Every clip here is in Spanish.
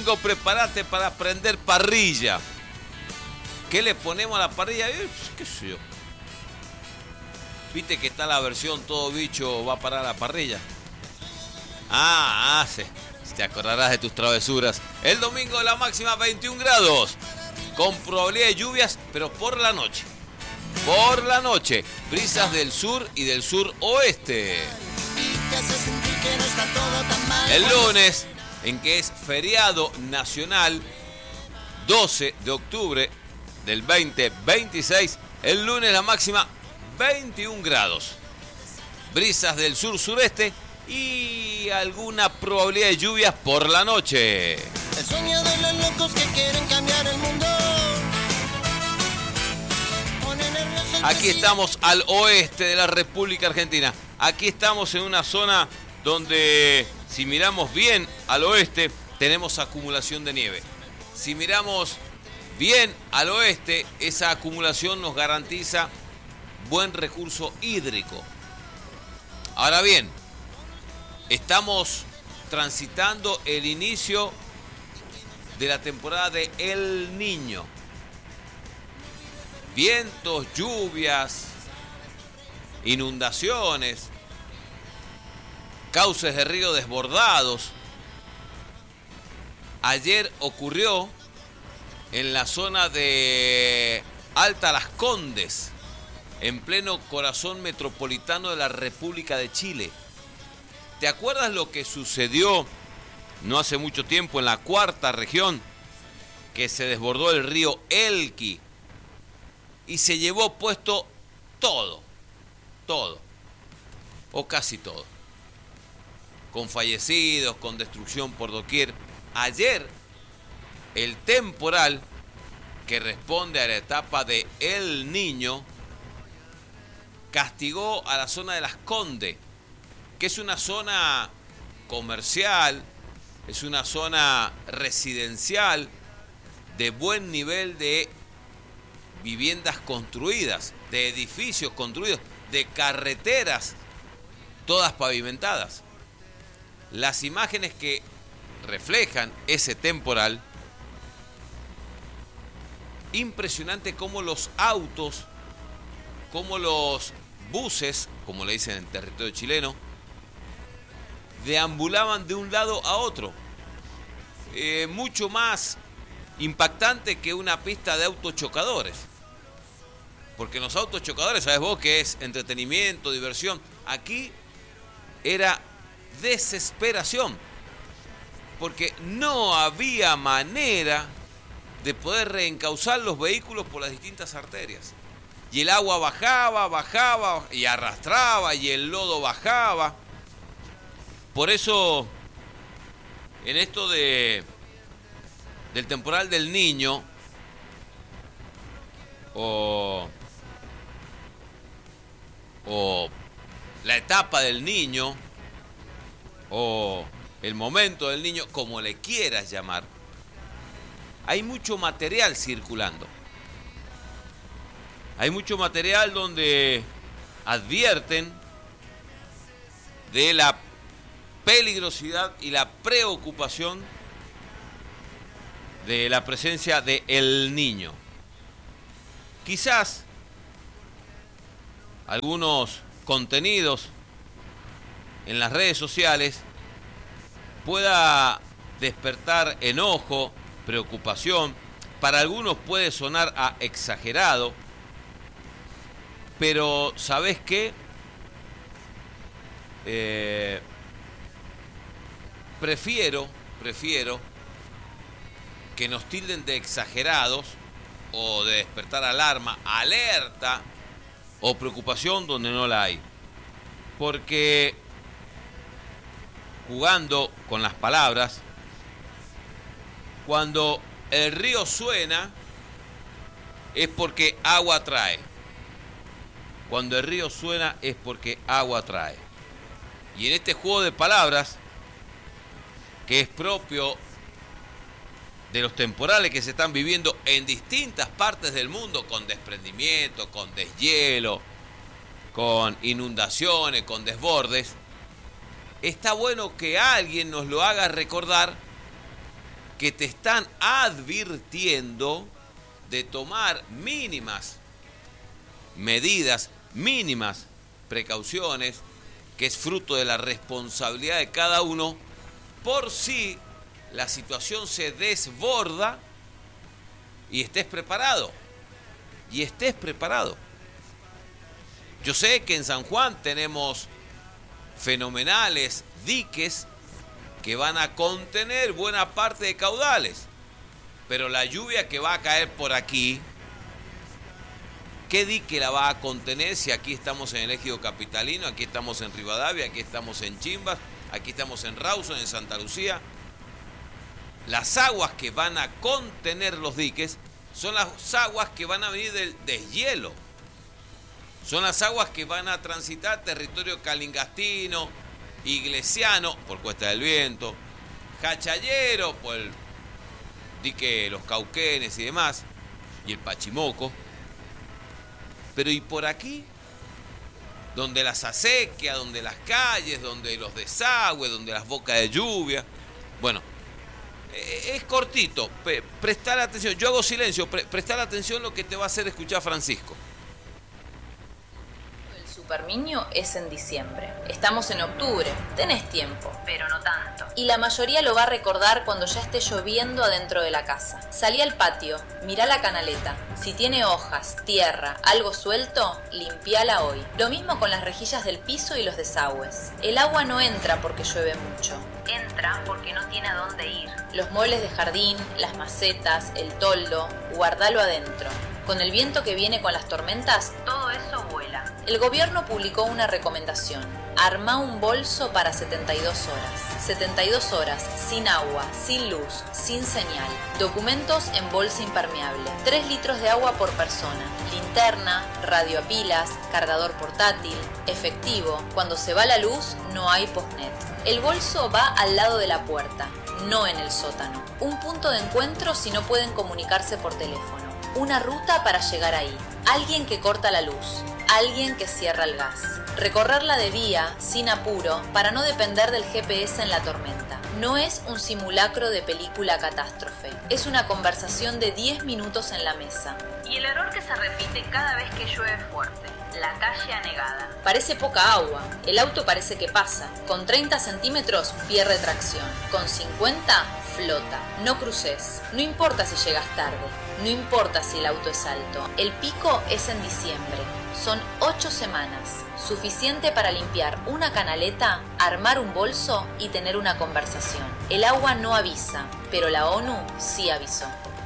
domingo prepárate para prender parrilla. ¿Qué le ponemos a la parrilla? ¿Qué sé yo? ¿Viste que está la versión todo bicho va para la parrilla? Sí. Te acordarás de tus travesuras. El domingo la máxima 21 grados. Con probabilidad de lluvias, pero por la noche. Por la noche. Brisas del sur y del suroeste. El lunes, en que es feriado nacional, 12 de octubre del 2026. El lunes la máxima 21 grados. Brisas del sur-sureste y alguna probabilidad de lluvias por la noche. El sueño de los locos que quieren cambiar el mundo. Aquí estamos al oeste de la República Argentina. Aquí estamos en una zona donde, si miramos bien al oeste, tenemos acumulación de nieve. Si miramos bien al oeste, esa acumulación nos garantiza buen recurso hídrico. Ahora bien, estamos transitando el inicio de la temporada de El Niño. Vientos, lluvias, inundaciones, cauces de río desbordados. Ayer ocurrió en la zona de Alta Las Condes, en pleno corazón metropolitano de la República de Chile. ¿Te acuerdas lo que sucedió no hace mucho tiempo en la cuarta región? Que se desbordó el río Elqui y se llevó puesto todo, o casi todo, con fallecidos, con destrucción por doquier. Ayer, el temporal, que responde a la etapa de El Niño, castigó a la zona de Las Condes, que es una zona comercial, es una zona residencial de buen nivel de viviendas construidas, de edificios construidos, de carreteras, todas pavimentadas. Las imágenes que reflejan ese temporal, impresionante cómo los autos, cómo los buses, como le dicen en territorio chileno, deambulaban de un lado a otro. Mucho más impactante que una pista de autochocadores. Porque en los autochocadores, sabes vos que es entretenimiento, diversión. Aquí era desesperación. Porque no había manera de poder reencauzar los vehículos por las distintas arterias. Y el agua bajaba y arrastraba y el lodo bajaba. Por eso, en esto del temporal del Niño, o la etapa del Niño, o el momento del Niño, como le quieras llamar, hay mucho material circulando. Hay mucho material donde advierten de la peligrosidad y la preocupación de la presencia de El Niño. Quizás algunos contenidos en las redes sociales pueda despertar enojo, preocupación. Para algunos puede sonar a exagerado, pero ¿sabés qué? Prefiero que nos tilden de exagerados o de despertar alarma, alerta o preocupación donde no la hay. Porque jugando con las palabras, cuando el río suena es porque agua trae. Cuando el río suena es porque agua trae. Y en este juego de palabras, que es propio de los temporales que se están viviendo en distintas partes del mundo, con desprendimiento, con deshielo, con inundaciones, con desbordes, está bueno que alguien nos lo haga recordar que te están advirtiendo de tomar mínimas medidas, mínimas precauciones, que es fruto de la responsabilidad de cada uno, por si la situación se desborda y estés preparado. Y estés preparado. Yo sé que en San Juan tenemos fenomenales diques que van a contener buena parte de caudales, pero la lluvia que va a caer por aquí, ¿qué dique la va a contener si aquí estamos en el Ejido Capitalino, aquí estamos en Rivadavia, aquí estamos en Chimbas, aquí estamos en Rawson, en Santa Lucía? Las aguas que van a contener los diques son las aguas que van a venir del deshielo. Son las aguas que van a transitar territorio calingastino, iglesiano, por Cuesta del Viento, Jachayero, por el dique Los Cauquenes y demás, y el Pachimoco. Pero y por aquí, donde las acequias, donde las calles, donde los desagües, donde las bocas de lluvia. Bueno, es cortito, prestar atención. Yo hago silencio, prestar atención lo que te va a hacer escuchar Francisco. Supermiño es en diciembre. Estamos en octubre. Tenés tiempo, pero no tanto. Y la mayoría lo va a recordar cuando ya esté lloviendo adentro de la casa. Salí al patio, mirá la canaleta. Si tiene hojas, tierra, algo suelto, limpiala hoy. Lo mismo con las rejillas del piso y los desagües. El agua no entra porque llueve mucho. Entra porque no tiene a dónde ir. Los muebles de jardín, las macetas, el toldo, guardalo adentro. Con el viento que viene con las tormentas, todo eso vuela. El gobierno publicó una recomendación. Armá un bolso para 72 horas. 72 horas, sin agua, sin luz, sin señal. Documentos en bolsa impermeable. 3 litros de agua por persona. Linterna, radio a pilas, cargador portátil, efectivo. Cuando se va la luz, no hay postnet. El bolso va al lado de la puerta, no en el sótano. Un punto de encuentro si no pueden comunicarse por teléfono. Una ruta para llegar ahí. Alguien que corta la luz. Alguien que cierra el gas. Recorrerla de vía, sin apuro, para no depender del GPS en la tormenta. No es un simulacro de película catástrofe. Es una conversación de 10 minutos en la mesa. Y el error que se repite cada vez que llueve fuerte. La calle anegada. Parece poca agua. El auto parece que pasa. Con 30 centímetros pierde tracción. Con 50 flota. No cruces. No importa si llegas tarde. No importa si el auto es alto. El pico es en diciembre. Son 8 semanas. Suficiente para limpiar una canaleta, armar un bolso y tener una conversación. El agua no avisa, pero la ONU sí avisó.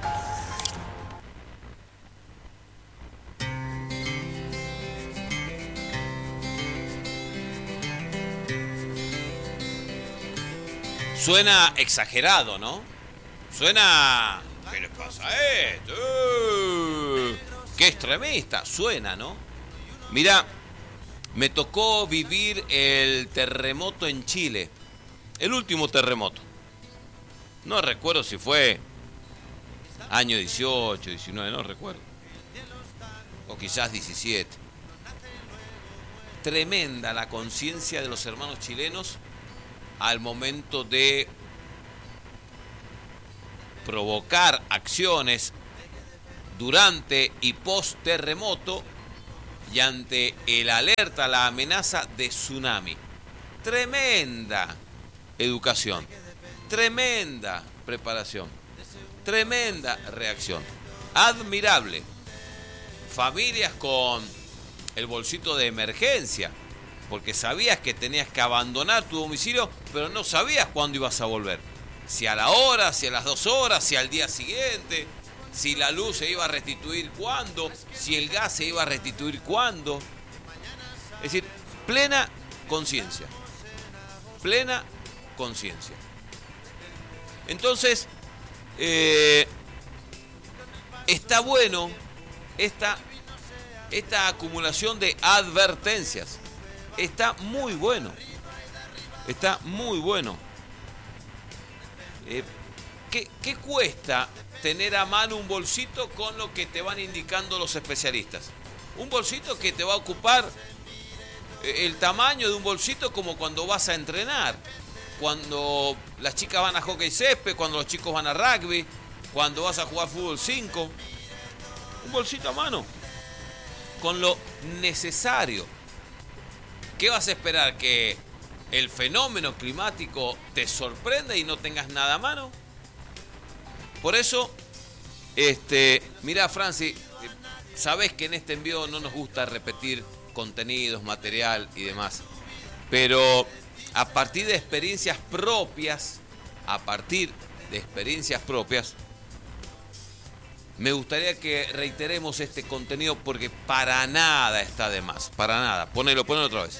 Suena exagerado, ¿no? Suena... ¿Qué les pasa a esto? ¡Qué extremista! Suena, ¿no? Mira, me tocó vivir el terremoto en Chile. El último terremoto. No recuerdo si fue año 18, 19, no recuerdo. O quizás 17. Tremenda la conciencia de los hermanos chilenos al momento de provocar acciones durante y post terremoto y ante el alerta, la amenaza de tsunami. Tremenda educación, tremenda preparación, tremenda reacción. Admirable. Familias con el bolsito de emergencia, porque sabías que tenías que abandonar tu domicilio, pero no sabías cuándo ibas a volver. Si a la hora, si a las 2 horas, si al día siguiente, si la luz se iba a restituir cuándo, si el gas se iba a restituir cuándo. Es decir, plena conciencia. Plena conciencia. Entonces, está bueno esta acumulación de advertencias. Está muy bueno. Está muy bueno. ¿Qué cuesta tener a mano un bolsito con lo que te van indicando los especialistas? Un bolsito que te va a ocupar el tamaño de un bolsito como cuando vas a entrenar. cuando las chicas van a hockey césped, cuando los chicos van a rugby, cuando vas a jugar fútbol 5. Un bolsito a mano, con lo necesario. ¿Qué vas a esperar? ¿Que el fenómeno climático te sorprenda y no tengas nada a mano? Por eso, mirá, Franci, sabés que en este envío no nos gusta repetir contenidos, material y demás, pero a partir de experiencias propias, me gustaría que reiteremos este contenido porque para nada está de más, para nada. Ponelo otra vez.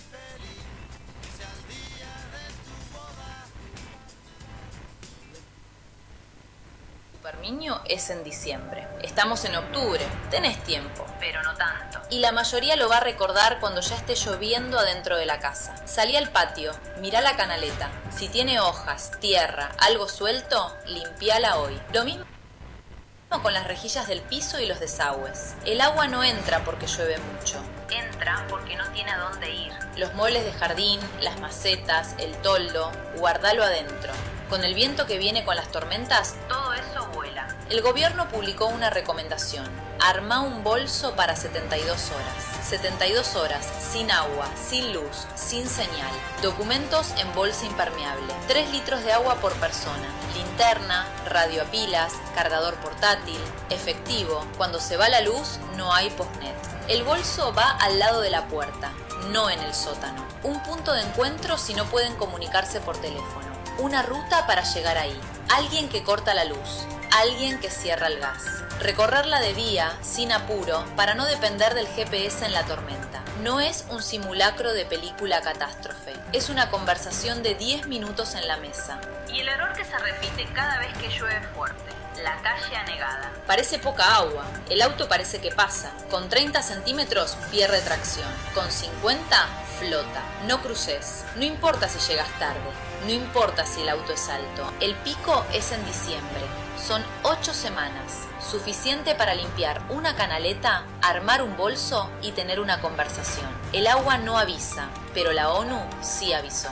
Superminio es en diciembre. Estamos en octubre. Tenés tiempo, pero no tanto. Y la mayoría lo va a recordar cuando ya esté lloviendo adentro de la casa. Salí al patio, mirá la canaleta. Si tiene hojas, tierra, algo suelto, limpiala hoy. Lo mismo con las rejillas del piso y los desagües. El agua no entra porque llueve mucho. Entra porque no tiene a dónde ir. Los muebles de jardín, las macetas, el toldo, guardalo adentro. Con el viento que viene con las tormentas, todo eso vuela. El gobierno publicó una recomendación. Armá un bolso para 72 horas. 72 horas, sin agua, sin luz, sin señal. Documentos en bolsa impermeable. 3 litros de agua por persona. Linterna, radio a pilas, cargador portátil, efectivo. Cuando se va la luz, no hay postnet. El bolso va al lado de la puerta, no en el sótano. Un punto de encuentro si no pueden comunicarse por teléfono. Una ruta para llegar ahí. Alguien que corta la luz. Alguien que cierra el gas. Recorrerla de día, sin apuro, para no depender del GPS en la tormenta. No es un simulacro de película catástrofe. Es una conversación de 10 minutos en la mesa. Y el error que se repite cada vez que llueve fuerte. La calle anegada. Parece poca agua. El auto parece que pasa. Con 30 centímetros pierde tracción. Con 50 flota. No cruces. No importa si llegas tarde. No importa si el auto es alto. El pico es en diciembre. Son 8 semanas. Suficiente para limpiar una canaleta, armar un bolso y tener una conversación. El agua no avisa, pero la ONU sí avisó.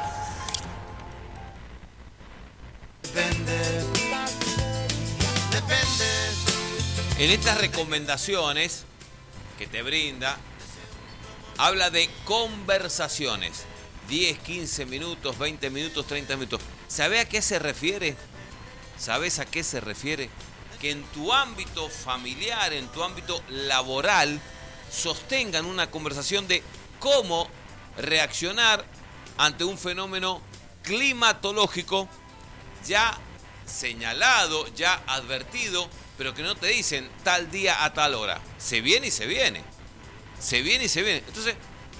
En estas recomendaciones que te brinda, habla de conversaciones. 10, 15 minutos, 20 minutos, 30 minutos. ¿Sabés a qué se refiere? ¿Sabés a qué se refiere? Que en tu ámbito familiar, en tu ámbito laboral, sostengan una conversación de cómo reaccionar ante un fenómeno climatológico ya señalado, ya advertido, pero que no te dicen tal día a tal hora. Se viene y se viene. Se viene y se viene. Entonces,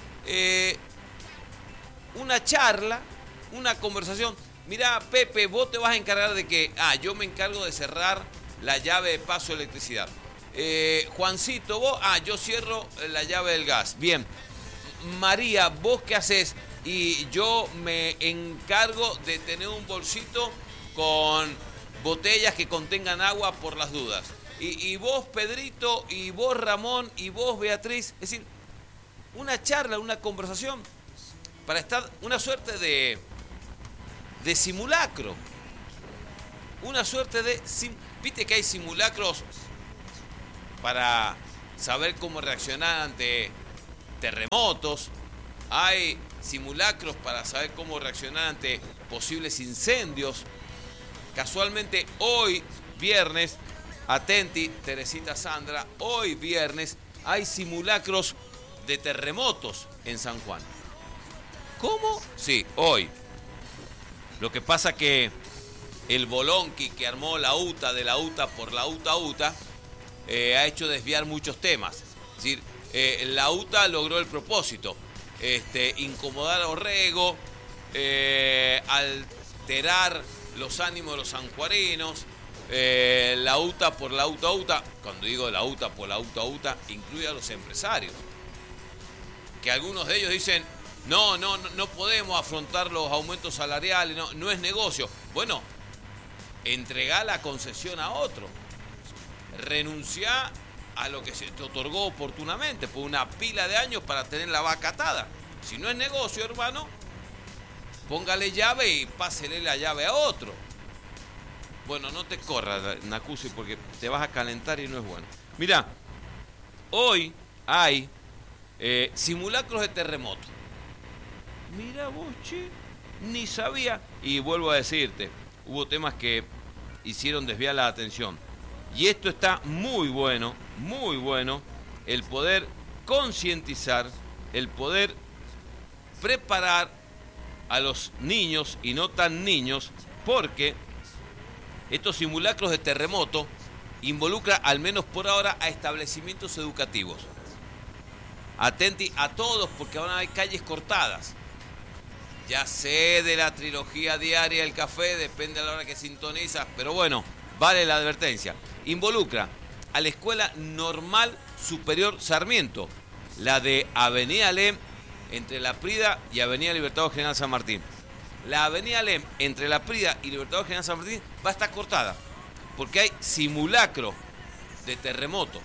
una charla, una conversación. Mirá, Pepe, vos te vas a encargar de que... yo me encargo de cerrar la llave de paso de electricidad. Juancito, vos... yo cierro la llave del gas. Bien. María, ¿vos qué haces? Y yo me encargo de tener un bolsito con botellas que contengan agua por las dudas. Y vos, Pedrito, y vos, Ramón, y vos, Beatriz. Es decir, una charla, una conversación para estar una suerte de simulacro. Una suerte de... Viste que hay simulacros para saber cómo reaccionar ante terremotos. Hay simulacros para saber cómo reaccionar ante posibles incendios. Casualmente hoy, viernes, atenti, Teresita Sandra, hoy viernes hay simulacros de terremotos en San Juan. ¿Cómo? Sí, hoy. Lo que pasa que el bolonqui que armó la UTA de la UTA por la UTA ha hecho desviar muchos temas. Es decir, la UTA logró el propósito, incomodar a Orrego, alterar los ánimos de los sanjuarinos. La UTA por la UTA, cuando digo la UTA por la UTA, incluye a los empresarios. Que algunos de ellos dicen, no podemos afrontar los aumentos salariales, no es negocio. Bueno, entregá la concesión a otro. Renunciá a lo que se te otorgó oportunamente por una pila de años para tener la vaca atada. Si no es negocio, hermano, póngale llave y pásele la llave a otro. Bueno, no te corras, Nacusi, porque te vas a calentar y no es bueno. Mirá, hoy hay simulacros de terremoto. Mirá vos, che, ni sabía. Y vuelvo a decirte, hubo temas que hicieron desviar la atención. Y esto está muy bueno, el poder concientizar, el poder preparar a los niños y no tan niños, porque estos simulacros de terremoto involucran, al menos por ahora, a establecimientos educativos. Atenti a todos, porque van a haber calles cortadas. Ya sé de la trilogía diaria del café, depende a la hora que sintonizas, pero bueno, vale la advertencia. Involucra a la Escuela Normal Superior Sarmiento, la de Avenida Alem, entre La Prida y Avenida Libertador General San Martín. La Avenida Alem, entre La Prida y Libertador General San Martín, va a estar cortada, porque hay simulacro de terremoto.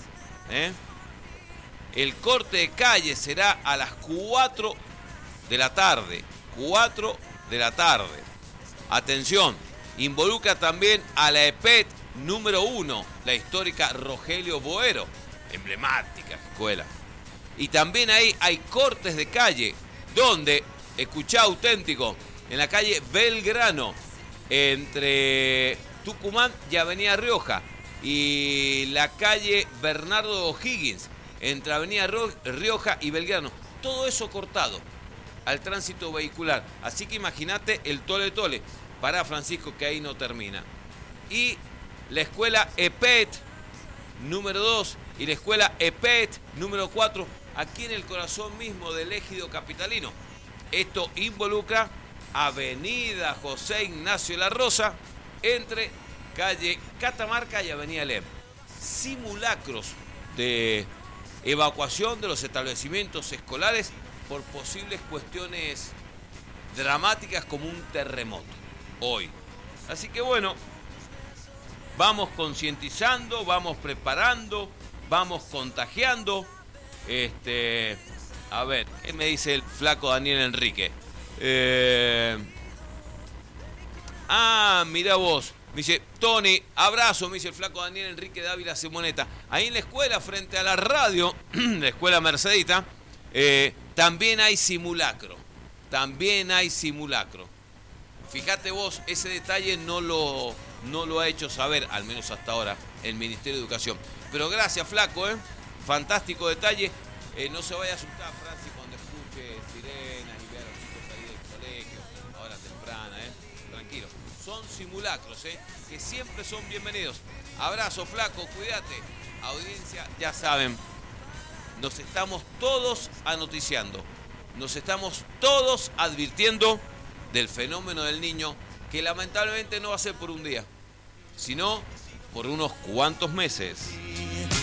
El corte de calle será a las 4 de la tarde. 4 de la tarde. Atención, involucra también a la EPET número 1, la histórica Rogelio Boero, emblemática escuela. Y también ahí hay cortes de calle, donde, escuchá auténtico, en la calle Belgrano, entre Tucumán y Avenida Rioja, y la calle Bernardo O'Higgins, entre Avenida Rioja y Belgrano. Todo eso cortado al tránsito vehicular. Así que imagínate el tole-tole. Pará, Francisco, que ahí no termina. Y la escuela EPET número 2 y la escuela EPET número 4, aquí en el corazón mismo del ejido capitalino. Esto involucra Avenida José Ignacio La Rosa, entre calle Catamarca y Avenida Alem. Simulacros de evacuación de los establecimientos escolares por posibles cuestiones dramáticas como un terremoto hoy. Así que bueno, vamos concientizando, vamos preparando, vamos contagiando. A ver, ¿qué me dice el flaco Daniel Enrique? Mirá vos. Me dice, Tony, abrazo, me dice el flaco Daniel Enrique Dávila Simoneta. Ahí en la escuela, frente a la radio, la escuela Mercedita, también hay simulacro. Fíjate vos, ese detalle no lo ha hecho saber, al menos hasta ahora, el Ministerio de Educación. Pero gracias, flaco, fantástico detalle. No se vaya a asustar, Francis, cuando escuche sirenas y vea a los chicos ahí del colegio, a hora temprana, tranquilo. Son simulacros, que siempre son bienvenidos. Abrazo, flaco, cuídate. Audiencia, ya saben, nos estamos todos anoticiando, nos estamos todos advirtiendo del fenómeno del niño, que lamentablemente no va a ser por un día, sino por unos cuantos meses.